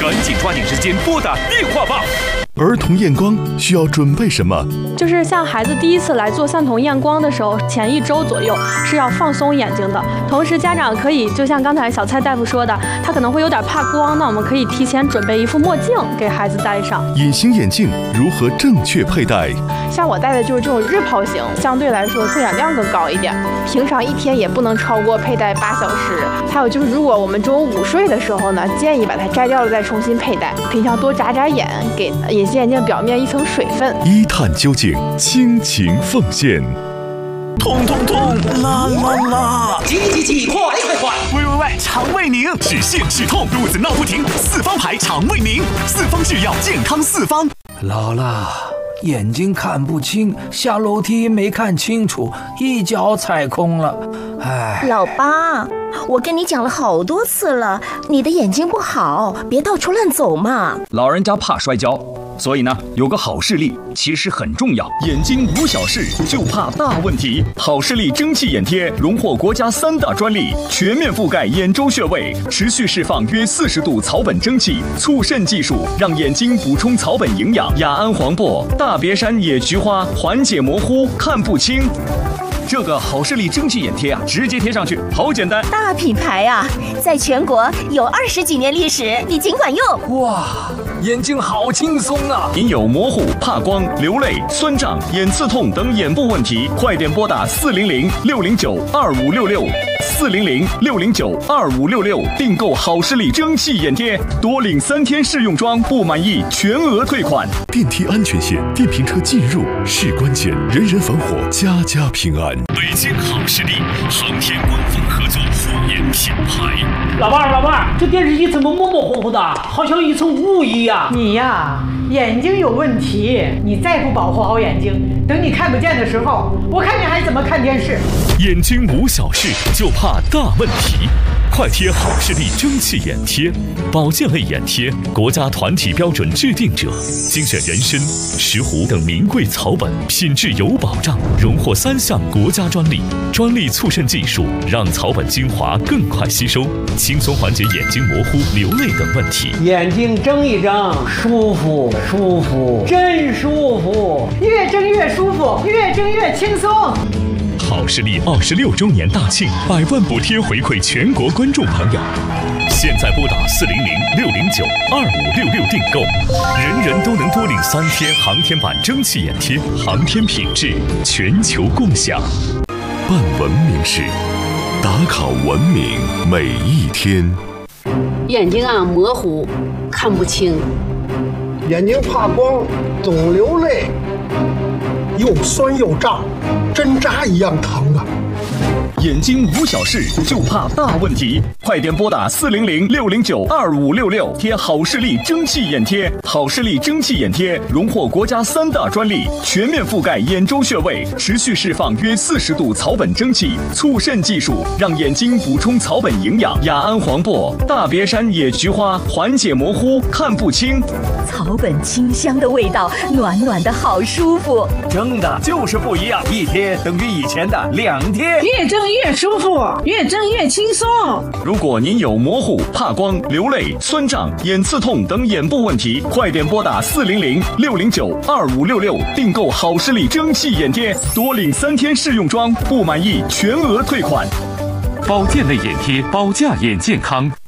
赶紧抓紧时间拨打电话吧。 儿童验光需要准备什么？ 就是像孩子第一次来做散瞳验光的时候，前1周左右是要放松眼睛的。同时，家长可以就像刚才小蔡大夫说的，他可能会有点怕光，那我们可以提前准备一副墨镜给孩子戴上。 隐形眼镜如何正确佩戴？ 像我戴的就是这种日抛型，相对来说透闪量更高一点。平常1天也不能超过佩戴8小时。还有就是，如果我们中午午睡的时候呢，建议把它摘掉了再重新佩戴。平常多眨眨眼，给隐形眼镜表面一层水分。 一探究竟，倾情奉献。 痛痛痛，啦啦啦！急，快！喂，肠胃宁，止泻止痛，肚子闹不停，四方牌肠胃宁，四方制药，健康四方。 老了，眼睛看不清，下楼梯没看清楚，一脚踩空了。哎， 老八，我跟你讲了好多次了，你的眼睛不好，别到处乱走嘛。 老人家怕摔跤，所以呢，有个好视力其实很重要。眼睛无小事，就怕大问题。好视力蒸汽眼贴荣获国家3大专利，全面覆盖眼周穴位，持续释放约40度草本蒸汽，促渗技术让眼睛补充草本营养。雅安黄柏、大别山野菊花缓解模糊、看不清。这个好视力蒸汽眼贴啊，直接贴上去，好简单。 大品牌啊，在全国有20几年历史，你尽管用。 哇，眼睛好轻松啊！ 您有模糊、怕光、流泪、酸胀、眼刺痛等眼部问题，快点拨打400-609-2566，400-609-2566，订购好视力蒸汽眼贴，多领3天试用装，不满意全额退款。 电梯安全线，电瓶车进入是关键，人人防火，家家平安。 北京好视力，航天官方合作护眼品牌。 老伴，这电视机怎么模模糊糊的，好像一层雾一样？ 你呀，眼睛有问题，你再不保护好眼睛，等你看不见的时候，我看你还怎么看电视？ 眼睛无小事，就怕大问题。快贴好视力蒸汽眼贴，保健类眼贴，国家团体标准制定者，精选人参、石斛等名贵草本，品质有保障，荣获3项国家专利。专利促渗技术让草本精华更快吸收，轻松缓解眼睛模糊、流泪等问题。 眼睛睁一睁，舒服，真舒服， 越睁越舒服，越睁越轻松。 好视力26周年大庆，100万补贴回馈全国观众朋友。现在拨打400-609-2566订购，人人都能多领3天航天版蒸汽眼贴，航天品质全球共享。 办文明事，打卡文明每一天。 眼睛啊模糊，看不清， 眼睛怕光，总流泪，又酸又胀，针扎一样疼啊！ 眼睛无小事，就怕大问题。快点拨打400-609-2566，贴好视力蒸汽眼贴。好视力蒸汽眼贴荣获国家3大专利，全面覆盖眼周穴位，持续释放约40度草本蒸汽，促渗技术让眼睛补充草本营养。雅安黄柏、大别山野菊花缓解模糊、看不清。 草本清香的味道，暖暖的好舒服。 蒸的就是不一样，一贴等于以前的2贴。 越蒸越舒服，越蒸越轻松。 如果您有模糊、怕光、流泪、酸胀、眼刺痛等眼部问题，快点拨打400-609-2566，订购好视力蒸汽眼贴，多领3天试用装，不满意全额退款。 保健类眼贴，保价眼健康，